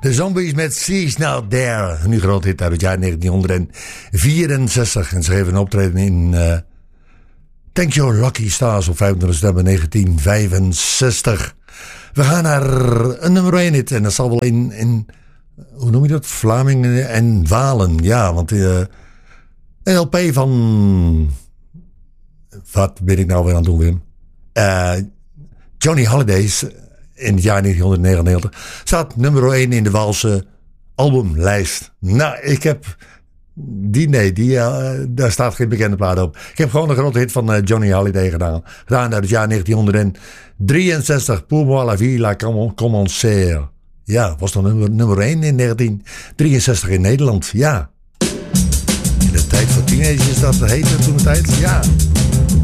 De Zombies met She's Not There. Nu groot hit uit het jaar 1964. En ze geven een optreden in Thank Your Lucky Stars op 25 september 1965. We gaan naar een nummer 1 hit. En dat zal wel in hoe noem je dat? Vlamingen en Walen. Ja, want een LP van... Wat ben ik nou weer aan het doen, Wim? Johnny Holidays... in het jaar 1999 staat nummer 1 in de Waalse albumlijst. Nou, ik heb... daar staat geen bekende plaat op. Ik heb gewoon een grote hit van Johnny Holiday gedaan. Gedaan uit het jaar 1963. Pour moi la vie la commencer. Ja, was dan nummer 1 in 1963 in Nederland. Ja. In de tijd van teenagers dat heette toen de tijd. Ja.